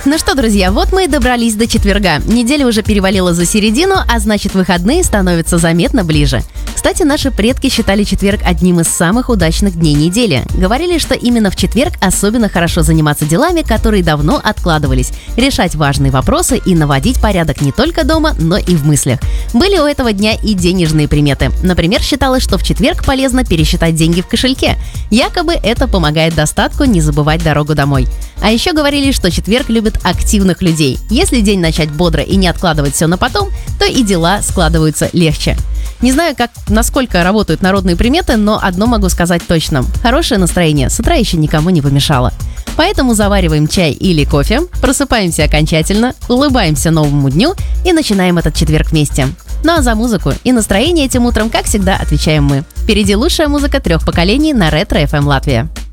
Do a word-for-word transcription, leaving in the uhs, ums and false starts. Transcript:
Ну что, друзья, вот мы и добрались до четверга. Неделя уже перевалила за середину, а значит, выходные становятся заметно ближе. Кстати, наши предки считали четверг одним из самых удачных дней недели. Говорили, что именно в четверг особенно хорошо заниматься делами, которые давно откладывались, решать важные вопросы и наводить порядок не только дома, но и в мыслях. Были у этого дня и денежные приметы. Например, считалось, что в четверг полезно пересчитать деньги в кошельке. Якобы это помогает достатку не забывать дорогу домой. А еще говорили, что четверг любит активных людей. Если день начать бодро и не откладывать все на потом, то и дела складываются легче. Не знаю, как, насколько работают народные приметы, но одно могу сказать точно. Хорошее настроение с утра еще никому не помешало. Поэтому завариваем чай или кофе, просыпаемся окончательно, улыбаемся новому дню и начинаем этот четверг вместе. Ну а за музыку и настроение этим утром, как всегда, отвечаем мы. Впереди лучшая музыка трех поколений на Ретро эф эм Латвия.